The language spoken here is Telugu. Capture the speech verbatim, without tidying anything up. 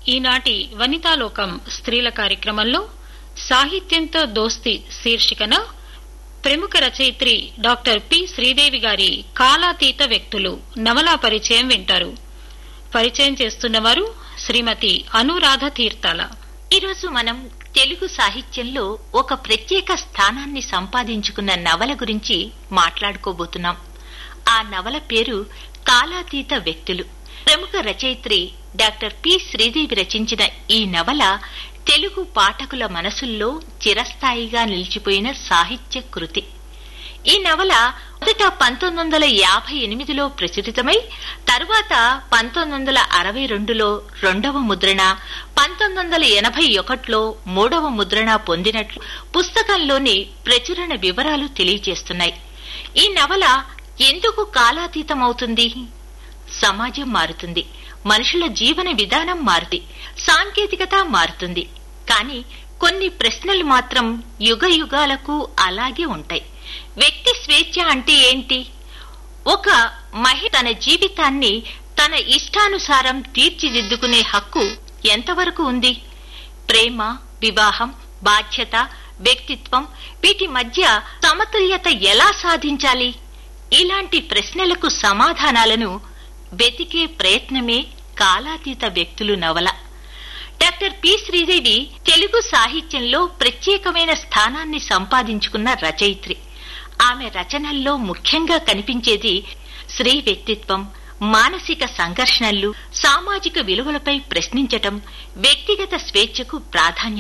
ఈనాటి వనితాలోకం స్త్రీల కార్యక్రమంలో సాహిత్యంతో దోస్తి శీర్షికన ప్రముఖ రచయిత్రి డాక్టర్ పి శ్రీదేవి గారి కాలాతీత వ్యక్తులు నవలా పరిచయం వింటారు. పరిచయం చేస్తున్నవారు శ్రీమతి అనురాధ తీర్థాల. ఈరోజు మనం తెలుగు సాహిత్యంలో ఒక ప్రత్యేక స్థానాన్ని సంపాదించుకున్న నవల గురించి మాట్లాడుకోబోతున్నాం. ఆ నవల పేరు కాలాతీత వ్యక్తులు. ప్రముఖ రచయిత్రి డాక్టర్ పి శ్రీదేవి రచించిన ఈ నవల తెలుగు పాఠకుల మనసుల్లో చిరస్థాయిగా నిలిచిపోయిన సాహిత్య కృతి. ఈ నవల మొదట పంతొమ్మిది వందల యాభై ఎనిమిదిలో ప్రచురితమై తరువాత పంతొమ్మిది వందల అరవై రెండులో రెండవ ముద్రణ, పంతొమ్మిది వందల ఎనభై ఒకటిలో మూడవ ముద్రణ పొందినట్లు పుస్తకంలోని ప్రచురణ వివరాలు తెలియజేస్తున్నాయి. ఈ నవల ఎందుకు కాలాతీతమవుతుంది? సమాజం మారుతుంది, మనుషుల జీవన విధానం మారుతుంది, సాంకేతికత మారుతుంది. కానీ కొన్ని ప్రశ్నలు మాత్రం యుగ యుగాలకు అలాగే ఉంటాయి. వ్యక్తి స్వేచ్ఛ అంటే ఏంటి? ఒక మహిళ తన జీవితాన్ని తన ఇష్టానుసారం తీర్చిదిద్దుకునే హక్కు ఎంతవరకు ఉంది? ప్రేమ, వివాహం, బాధ్యత, వ్యక్తిత్వం వీటి మధ్య సమతుల్యత ఎలా సాధించాలి? ఇలాంటి ప్రశ్నలకు సమాధానాలను వెతికే ప్రయత్నమే కాలాతీత వ్యక్తులు నవల. డాక్టర్ పి శ్రీదేవి తెలుగు సాహిత్యంలో ప్రత్యేకమైన స్థానాన్ని సంపాదించుకున్న రచయిత్రి. ఆమె రచనల్లో ముఖ్యంగా కనిపించేది స్త్రీ వ్యక్తిత్వం, మానసిక సంఘర్షణలు, సామాజిక విలువలపై ప్రశ్నించటం, వ్యక్తిగత స్వేచ్ఛకు ప్రాధాన్యం.